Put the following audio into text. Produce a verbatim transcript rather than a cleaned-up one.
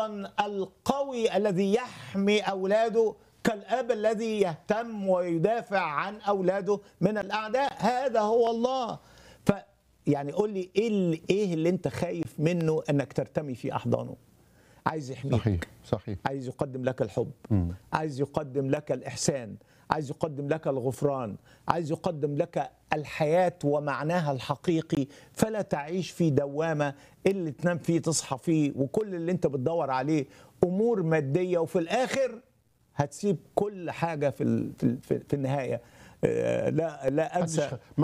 ايضا القوي الذي يحمي اولاده كالاب الذي يهتم ويدافع عن اولاده من الاعداء. هذا هو الله. ف يعني قول لي ايه اللي ايه اللي انت خايف منه انك ترتمي في احضانه؟ عايز يحميك، صحيح صحيح. عايز يقدم لك الحب، مم. عايز يقدم لك الإحسان، عايز يقدم لك الغفران، عايز يقدم لك الحياة ومعناها الحقيقي. فلا تعيش في دوامة اللي تنام فيه تصحى فيه، وكل اللي انت بتدور عليه أمور مادية، وفي الآخر هتسيب كل حاجة في ال- في ال- في النهاية. آه، لا لا محدش أنسى خ-